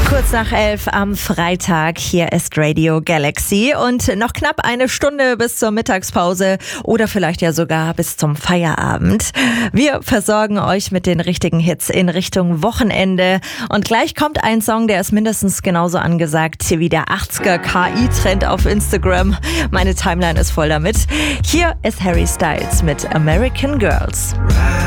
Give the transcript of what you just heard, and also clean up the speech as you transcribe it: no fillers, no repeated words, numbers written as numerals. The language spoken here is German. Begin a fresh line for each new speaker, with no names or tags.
Kurz nach 11 am Freitag, hier ist Radio Galaxy und noch knapp eine Stunde bis zur Mittagspause oder vielleicht ja sogar bis zum Feierabend. Wir versorgen euch mit den richtigen Hits in Richtung Wochenende und gleich kommt ein Song, der ist mindestens genauso angesagt wie der 80er KI-Trend auf Instagram. Meine Timeline ist voll damit. Hier ist Harry Styles mit American Girls.